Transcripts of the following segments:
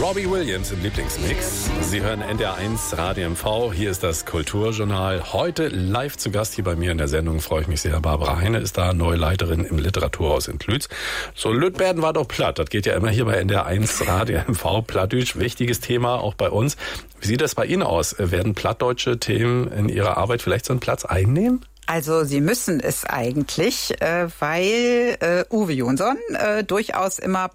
Robbie Williams im Lieblingsmix. Sie hören NDR1 Radio MV. Hier ist das Kulturjournal. Heute live zu Gast hier bei mir in der Sendung. Freue ich mich sehr. Barbara Heine ist da, neue Leiterin im Literaturhaus in Klütz. So, Lütberden war doch platt. Das geht ja immer hier bei NDR1 Radio MV. Plattdeutsch, wichtiges Thema auch bei uns. Wie sieht das bei Ihnen aus? Werden plattdeutsche Themen in Ihrer Arbeit vielleicht so einen Platz einnehmen? Also sie müssen es eigentlich, weil Uwe Jonsson durchaus immer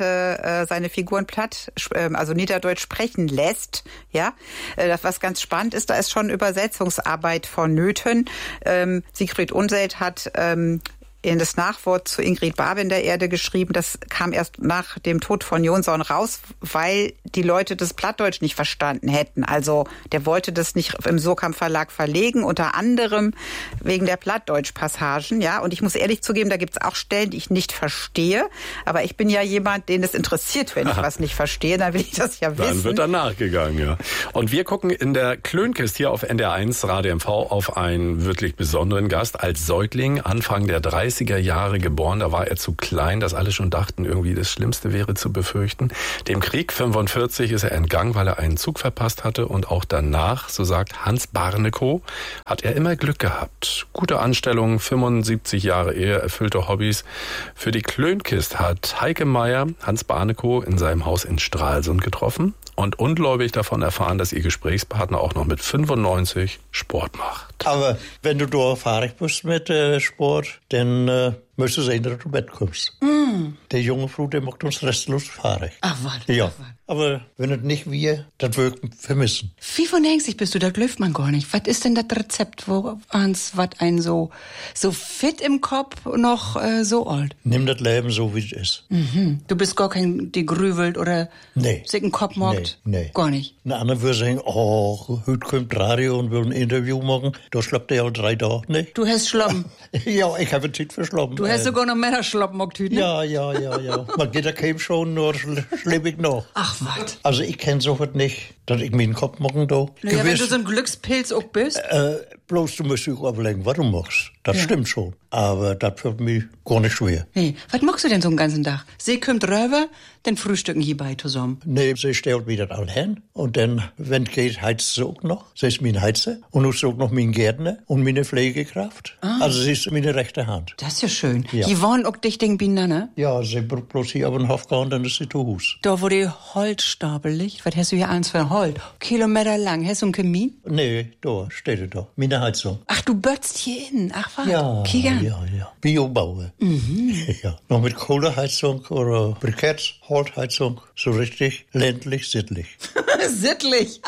seine Figuren platt, also Niederdeutsch sprechen lässt. Ja, das was ganz spannend ist, da ist schon Übersetzungsarbeit vonnöten. Siegfried Unseld hat in das Nachwort zu Ingrid Barben der Erde geschrieben. Das kam erst nach dem Tod von Jonsson raus, weil die Leute das Plattdeutsch nicht verstanden hätten. Also der wollte das nicht im Surkamp Verlag verlegen, unter anderem wegen der Plattdeutsch-Passagen. Ja, und ich muss ehrlich zugeben, da gibt es auch Stellen, die ich nicht verstehe. Aber ich bin ja jemand, den es interessiert, wenn ich was nicht verstehe. Dann will ich das ja wissen. Dann wird da nachgegangen, ja. Und wir gucken in der Klönkist hier auf NDR1 Radio MV auf einen wirklich besonderen Gast. Als Säugling, Anfang der 30er Jahre geboren, da war er zu klein, dass alle schon dachten, irgendwie das Schlimmste wäre zu befürchten. Dem Krieg 45 ist er entgangen, weil er einen Zug verpasst hatte, und auch danach, so sagt Hans Barnekow, hat er immer Glück gehabt. Gute Anstellung, 75 Jahre Ehe, erfüllte Hobbys. Für die Klönkist hat Heike Meyer Hans Barnekow in seinem Haus in Stralsund getroffen und ungläubig davon erfahren, dass ihr Gesprächspartner auch noch mit 95 Sport macht. Aber wenn du da fahrig bist mit Sport, dann musst du sehen, dass du ins Bett kommst. Der junge Frau, der macht uns restlos fahrig. Ach, was? Ja. Aber wenn es nicht wir, das wir vermissen. Wie von ängstlich bist du, das läuft man gar nicht. Was ist denn das Rezept, wo ans was einen so fit im Kopf noch so alt? Nimm das Leben so, wie es ist. Mhm. Du bist gar kein, die grübelt oder sicken Kopf mockt? Nee. Gar nicht. Ein anderer würde sagen, heute kommt Radio und will ein Interview machen. Da schlappt er ja 3 Tage nicht. Du hast Schloppen. Ja, ich habe Zeit für Schloppen. Du hast sogar noch mehr Schloppen mockt, ne? Ja. Man geht da keinem schon, nur schlepp ich noch. Ach, was? Also ich kenne sowas nicht, dass ich mir den Kopf machen da. Ja, wenn du so ein Glückspilz auch bist. Bloß du musst dich überlegen, was du machst. Das stimmt schon. Aber das wird mir gar nicht schwer. Nee, was machst du denn so einen ganzen Tag? Sie kommt rüber, dann frühstücken hierbei zusammen. Nee, sie stellt mir das all hin. Und dann, wenn es geht, heizt sie auch noch. Sie ist mein Heizer. Und nun ist sie auch noch mein Gärtner und meine Pflegekraft. Also sie ist meine rechte Hand. Das ist ja schön. Ja. Die wohnen auch dicht beieinander? Ja, sie braucht bloß hier auf den Hof gehen, dann ist sie zu Hus. Da, wo die Holzstapel liegt, was hast du hier eins für ein Holz? Kilometer lang. Hast du einen Kamin? Nee, da, steht er da. Meine Heizung. Ach, du bötzt hier in. Ach, was? Ja, Kick an. ja. Biobauer. Ja. Noch mit Kohleheizung oder Briketts, Holzheizung. So richtig ländlich, sittlich. Sittlich.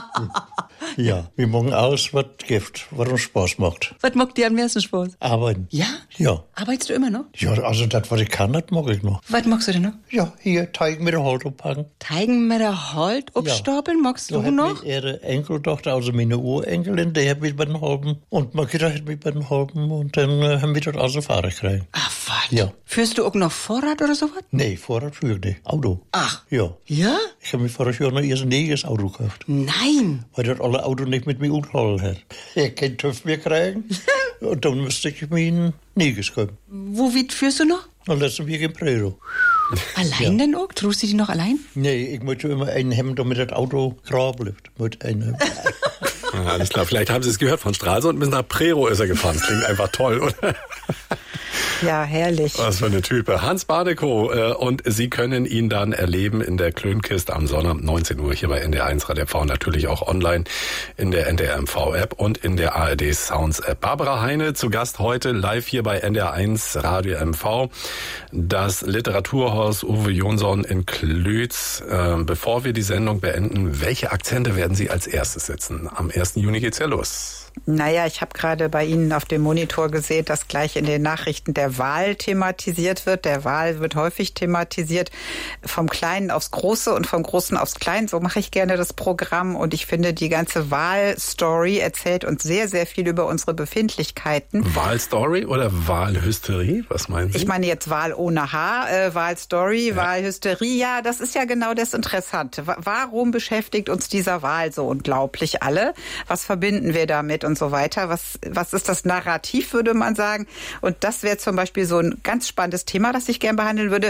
Ja, wir machen alles, was gibt, was uns Spaß macht. Was macht dir am meisten Spaß? Arbeiten. Ja? Ja. Arbeitest du immer noch? Ja, also das, was ich kann, das mag ich noch. Was magst du denn noch? Ja, hier Teigen mit der Holt abpacken. Teigen mit der Holt abstapeln, magst du noch? Ihre Enkeltochter, also meine Urenkelin, die hat mich bei den Holben. Und Margita hat mich bei den Holben. Und dann haben wir das also Fahrer gekriegt. Ach, was? Ja. Führst du auch noch Vorrat oder sowas? Nee, Vorrat führe ich nicht. Auto. Ach. Ja. Ja? Ich habe mir vor Jahr noch erst ein neues Auto gekauft. Nein. Weil das alle Auto nicht mit mir umholen hat. Ich kann TÜV mehr kriegen. Und dann müsste ich mir ein neues kaufen. Wo weit führst du noch? Und letzten Weg in Prero. Allein denn auch? Trust du die noch allein? Nee, ich möchte immer einen haben, damit das Auto grau bleibt. Mit einem. Ja, alles klar, vielleicht haben Sie es gehört, von Stralsund bis nach Prero ist er gefahren. Das klingt einfach toll, oder? Ja, herrlich. Was für eine Type. Hans Barnekow. Und Sie können ihn dann erleben in der Klönkist am Sonnabend 19 Uhr hier bei NDR1 Radio MV. Natürlich auch online in der NDR MV App und in der ARD Sounds App. Barbara Heine zu Gast heute live hier bei NDR1 Radio MV. Das Literaturhaus Uwe Jonsson in Klütz. Bevor wir die Sendung beenden, welche Akzente werden Sie als erstes setzen? Am 1. Juni geht's ja los. Naja, ich habe gerade bei Ihnen auf dem Monitor gesehen, dass gleich in den Nachrichten der Wahl thematisiert wird. Der Wahl wird häufig thematisiert, vom Kleinen aufs Große und vom Großen aufs Kleine. So mache ich gerne das Programm. Und ich finde, die ganze Wahlstory erzählt uns sehr, sehr viel über unsere Befindlichkeiten. Wahlstory oder Wahlhysterie? Was meinen Sie? Ich meine jetzt Wahl ohne H, Wahlstory, Wahlhysterie. Ja, das ist ja genau das Interessante. Warum beschäftigt uns dieser Wahl so unglaublich alle? Was verbinden wir damit und so weiter? Was ist das Narrativ, würde man sagen? Und das wäre zum Beispiel so ein ganz spannendes Thema, das ich gern behandeln würde.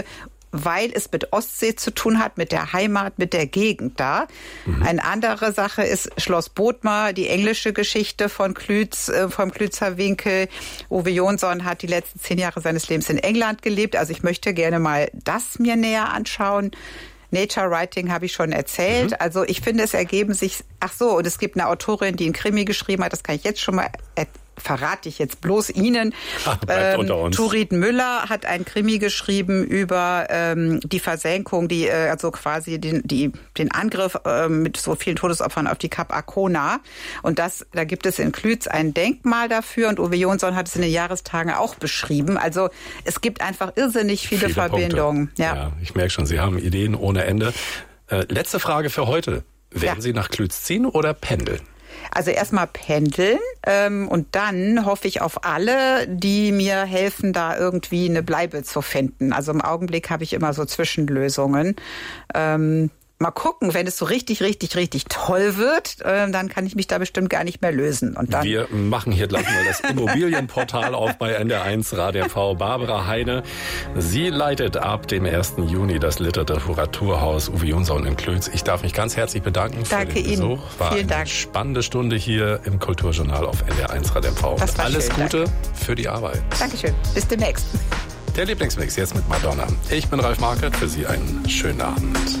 weil es mit Ostsee zu tun hat, mit der Heimat, mit der Gegend da. Eine andere Sache ist Schloss Bothmer, die englische Geschichte von Klütz, vom Klützer Winkel. Uwe Jonsson hat die letzten 10 Jahre seines Lebens in England gelebt. Also ich möchte gerne mal das mir näher anschauen. Nature Writing habe ich schon erzählt. Also ich finde, es ergeben sich, und es gibt eine Autorin, die einen Krimi geschrieben hat, das kann ich jetzt schon mal verrate ich jetzt bloß Ihnen. Bleibt unter uns. Turid Müller hat ein Krimi geschrieben über die Versenkung, also quasi den Angriff mit so vielen Todesopfern auf die Kap Arkona. Und da gibt es in Klütz ein Denkmal dafür und Uwe Jonsson hat es in den Jahrestagen auch beschrieben. Also es gibt einfach irrsinnig viele Verbindungen. Ja, ich merke schon, Sie haben Ideen ohne Ende. Letzte Frage für heute. Werden Sie nach Klütz ziehen oder pendeln? Also erstmal pendeln und dann hoffe ich auf alle, die mir helfen, da irgendwie eine Bleibe zu finden. Also im Augenblick habe ich immer so Zwischenlösungen. Mal gucken, wenn es so richtig, richtig, richtig toll wird, dann kann ich mich da bestimmt gar nicht mehr lösen. Und dann wir machen hier gleich mal das Immobilienportal auf bei NDR1 Radio MV. Barbara Heine, sie leitet ab dem 1. Juni das Literaturhaus Uwe Jonsson in Klütz. Ich darf mich ganz herzlich bedanken für den Besuch. War Vielen Dank. Eine spannende Stunde hier im Kulturjournal auf NDR1 Radio MV. Das war alles schön, Gute für die Arbeit. Dankeschön. Bis demnächst. Der Lieblingsmix jetzt mit Madonna. Ich bin Ralf Markert. Für Sie einen schönen Abend.